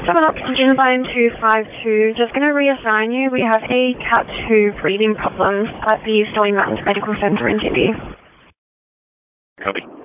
7 Oxygen Line 252, just going to reassign you. We have a Cat 2 breathing problems at the Stony Mountains Medical Center in Dibby. Copy.